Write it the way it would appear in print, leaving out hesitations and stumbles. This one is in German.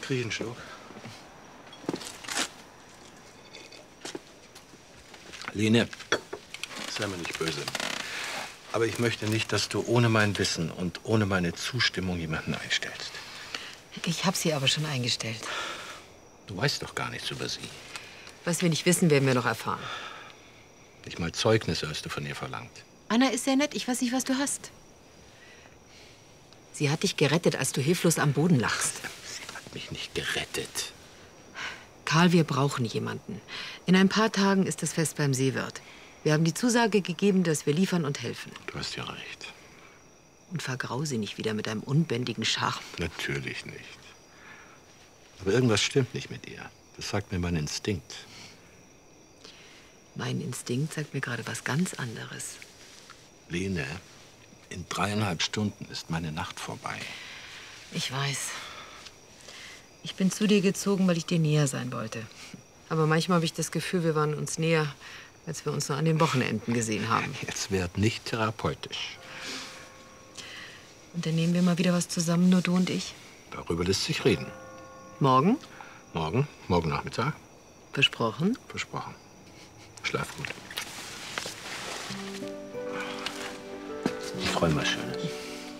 Krieg einen Schluck. Line, sei mir nicht böse. Aber ich möchte nicht, dass du ohne mein Wissen und ohne meine Zustimmung jemanden einstellst. Ich habe sie aber schon eingestellt. Du weißt doch gar nichts über sie. Was wir nicht wissen, werden wir noch erfahren. Nicht mal Zeugnisse hast du von ihr verlangt. Anna ist sehr nett. Ich weiß nicht, was du hast. Sie hat dich gerettet, als du hilflos am Boden lagst. Sie hat mich nicht gerettet. Karl, wir brauchen jemanden. In ein paar Tagen ist das Fest beim Seewirt. Wir haben die Zusage gegeben, dass wir liefern und helfen. Du hast ja recht. Und vergrau sie nicht wieder mit einem unbändigen Charme. Natürlich nicht. Aber irgendwas stimmt nicht mit ihr. Das sagt mir mein Instinkt. Mein Instinkt sagt mir gerade was ganz anderes. Lene, in 3,5 Stunden ist meine Nacht vorbei. Ich weiß. Ich bin zu dir gezogen, weil ich dir näher sein wollte. Aber manchmal habe ich das Gefühl, wir waren uns näher, als wir uns nur an den Wochenenden gesehen haben. Jetzt werd nicht therapeutisch. Unternehmen wir mal wieder was zusammen, nur du und ich? Darüber lässt sich reden. Morgen? Morgen? Morgen Nachmittag? Versprochen? Versprochen. Schlaf gut. Ich träume was Schönes.